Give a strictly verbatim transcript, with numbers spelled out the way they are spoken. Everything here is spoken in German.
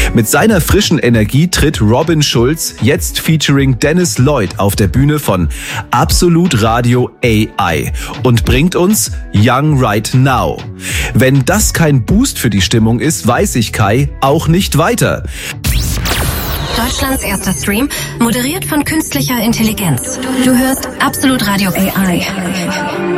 Mit seiner frischen Energie tritt Robin Schulz, jetzt featuring Dennis Lloyd, auf der Bühne von Absolut Radio A I und bringt uns Young Right Now. Wenn das kein Boost für die Stimmung ist, weiß ich, Kai, auch nicht weiter. Deutschlands erster Stream, moderiert von künstlicher Intelligenz. Du hörst Absolut Radio A I.